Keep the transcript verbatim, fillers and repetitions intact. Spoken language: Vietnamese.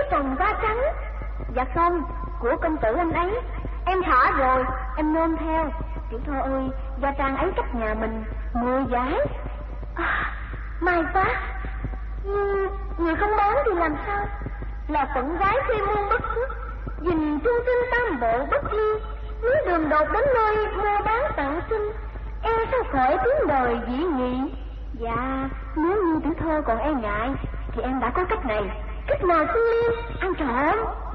chồng da trắng. Dạ không, của công tử anh ấy. Em thả rồi, em nôm theo. Tiểu Thơ ơi, da trang ấy cách nhà mình mười dải. À, may quá. Nhưng người không bán thì làm sao? Là phận gái khi muôn bất khuất, dình trung sinh tam bộ bất ly. Nếu đường đột đến nơi mua bán tặng sinh, e sao khỏi tiếng đời dĩ nghị. Dạ, nếu như Tiểu Thơ còn e ngại thì em đã có cách này. Cách nào xưng liên, ăn trộm.